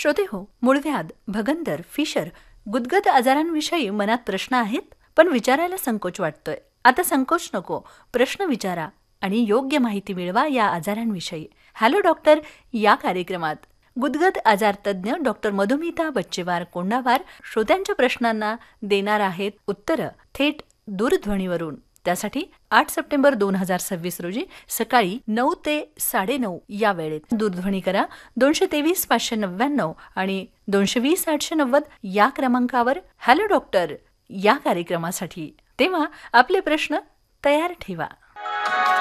श्रोते हो, मूळव्याध, भगंदर, फिशर, गुदगद आजारांविषयी मनात प्रश्न आहेत, पण विचारायला संकोच वाटतोय. आता संकोच नको, प्रश्न विचारा आणि योग्य माहिती मिळवा या आजारांविषयी. हॅलो डॉक्टर या कार्यक्रमात गुदगद आजार तज्ज्ञ डॉक्टर मधुमिता बच्चेवार कोंडावार श्रोत्यांच्या प्रश्नांना देणार आहेत उत्तरं थेट दूरध्वनीवरून. त्यासाठी 8 सप्टेंबर 2026 रोजी सकाळी 9 ते 9:30 या वेळेत दूरध्वनी करा. 223 599 आणि 220 890 या क्रमांकावर हॅलो डॉक्टर या कार्यक्रमासाठी. तेव्हा आपले प्रश्न तयार ठेवा.